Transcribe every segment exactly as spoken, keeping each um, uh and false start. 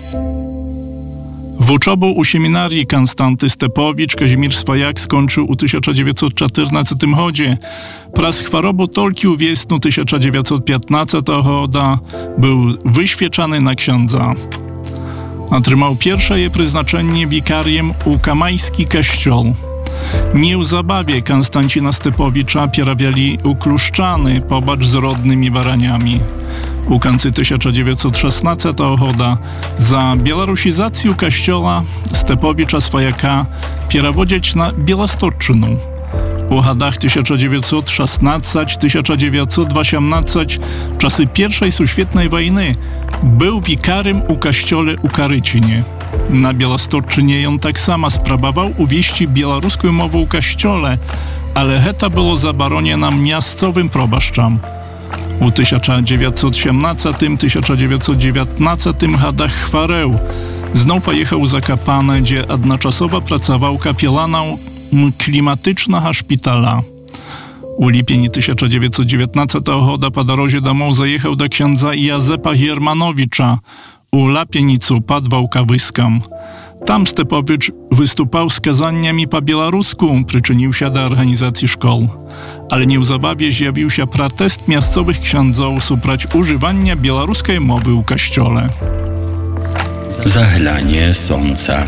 Wuczobę u seminarii Konstanty Stepowicz Kazimierz Swajak skończył u tysiąc dziewięćset czternastym roku. Pras chworobu tylko u wiosny tysiąc dziewięćset piętnastego roku był wyświeczany na księdza. Otrzymał pierwsze je przeznaczenie wikariem u Kamajski kościół. Nie u zabawie Konstancina Stepowicza pierawiali u Kluszczany pobacz z rodnymi baraniami. U końcu tysiąc dziewięćset szesnastego roku za białorusizację kościoła Stepowicza Swajaka pierwodzieć na Białostocczynu. U latach tysiąc dziewięćset szesnastego do tysiąc dziewięćset osiemnastego w czasy pierwszej świetnej wojny był wikarym u kościole u Karycinie. Na Białostocczynie on tak samo sprawował uwieści białoruską mowę u kościole, ale heta było zabronione miejscowym probaszczom. U tysiąc dziewięćset osiemnastego do tysiąc dziewięćset dziewiętnastego latach chwareł. Znów pojechał u Zakopane, gdzie jednoczasowo pracował kapielaną klimatycznego szpitala. U lipieni tysiąc dziewięćset dziewiętnastego roku po drodze domów zajechał do księdza Józefa Giermanowicza u Lapienicu pod Wałkowyską. Tam Stepowicz wystupał z kazaniami po białorusku, przyczynił się do organizacji szkół. Ale niezabawnie zjawił się protest miejscowych księdzów suprać używania białoruskiej mowy u kościole. Zahlanie słońca.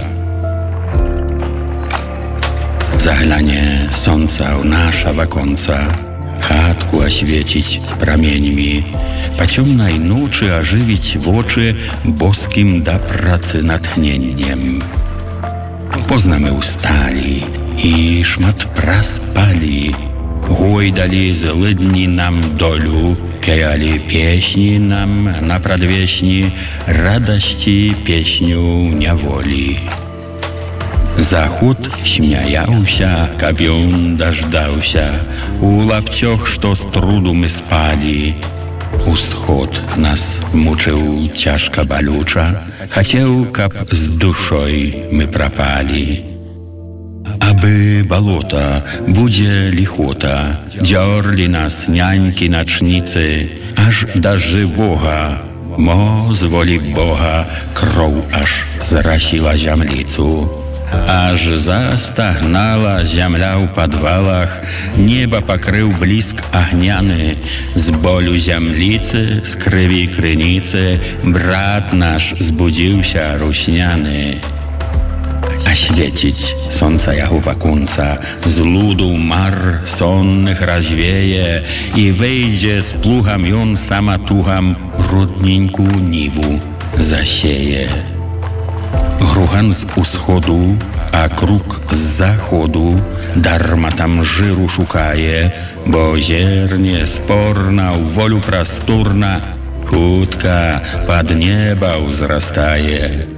Zahlanie słońca u naszego końca, chatku oświecić pramieńmi, po ciemnej nocy ożywić w oczy boskim do pracy natchnieniem. Poznamy ustali i szmat praspali, гойдали злыдни нам долю, пели песни нам на предвесни, радости песню неволи. Заход śmiejałся, каб он дождался, у лаптёх, что с труду мы спали. Усход нас мучил тяжко болюча, хотел, каб с душой мы пропали. Aby bolota, budzie lichota, dziorli nas niańki nacznicy, aż do żywoga, mo z woli Boga, krov aż zrasiła ziemlicu. Aż zastagnała ziemia w podwalach, nieba pokrył blisk ogniany, z bolu ziemlicy, z krwi krynicy, brat nasz zbudził się ruśniany. A świecić słońca jachuwa kunca, z ludu mar sonnych rozwieje i wejdzie z plucham jon samatucham rodninku niwu zasieje. Gruchan z uschodu, a kruk z zachodu, darma tam żyru szukaje, bo ziernie sporna, u wolu prostorna, chutka pod nieba wzrastaje.